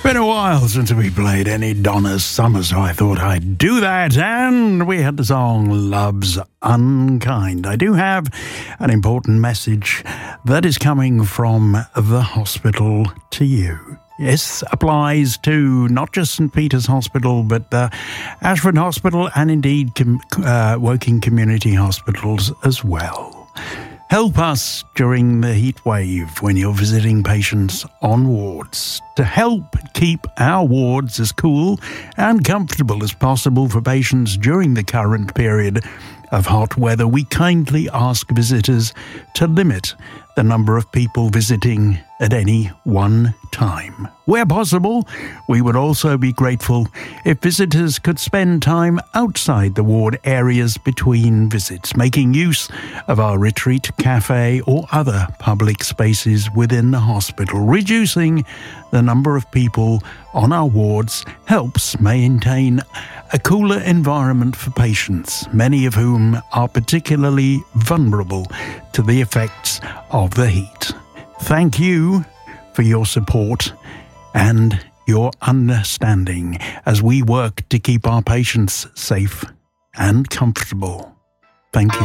Been a while since we played any Donna Summer, so I thought I'd do that, and we had the song Love's Unkind. I do have an important message that is coming from the hospital to you. This applies to not just St. Peter's Hospital, but Ashford Hospital and indeed working community hospitals as well. Help us during the heat wave when you're visiting patients on wards. To help keep our wards as cool and comfortable as possible for patients during the current period of hot weather, we kindly ask visitors to limit the number of people visiting at any one time. Where possible, we would also be grateful if visitors could spend time outside the ward areas between visits, making use of our retreat cafe or other public spaces within the hospital. Reducing the number of people on our wards helps maintain a cooler environment for patients, many of whom are particularly vulnerable to the effects of the heat. Thank you for your support and your understanding as we work to keep our patients safe and comfortable. Thank you.